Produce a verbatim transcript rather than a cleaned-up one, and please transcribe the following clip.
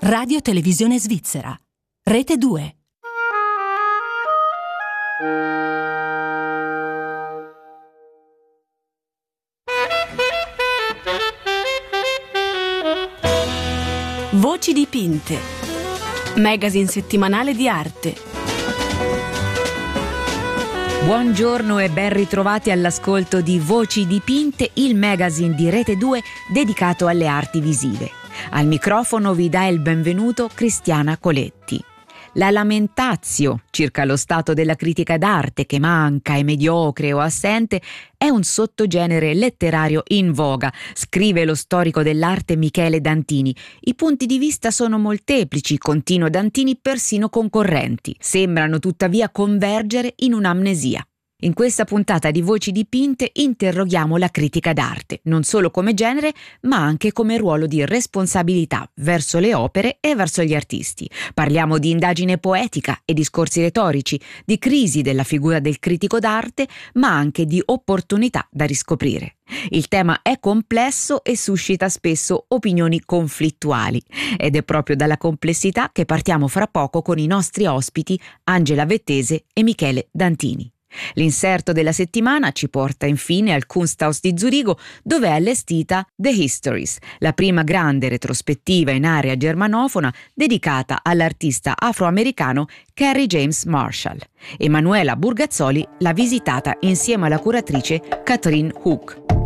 Radio Televisione Svizzera. Rete due. Voci dipinte. Magazine settimanale di arte. Buongiorno e ben ritrovati all'ascolto di Voci dipinte, il magazine di Rete due dedicato alle arti visive. Al microfono vi dà il benvenuto Cristiana Coletti. La lamentatio circa lo stato della critica d'arte che manca, è mediocre o assente, è un sottogenere letterario in voga, scrive lo storico dell'arte Michele Dantini. I punti di vista sono molteplici, continua Dantini, persino concorrenti. Sembrano tuttavia convergere in un'amnesia. In questa puntata di Voci dipinte interroghiamo la critica d'arte, non solo come genere, ma anche come ruolo di responsabilità verso le opere e verso gli artisti. Parliamo di indagine poetica e discorsi retorici, di crisi della figura del critico d'arte, ma anche di opportunità da riscoprire. Il tema è complesso e suscita spesso opinioni conflittuali, ed è proprio dalla complessità che partiamo fra poco con i nostri ospiti Angela Vettese e Michele Dantini. L'inserto della settimana ci porta infine al Kunsthaus di Zurigo, dove è allestita The Histories, la prima grande retrospettiva in area germanofona dedicata all'artista afroamericano Kerry James Marshall. Emanuela Burgazzoli l'ha visitata insieme alla curatrice Catherine Hook.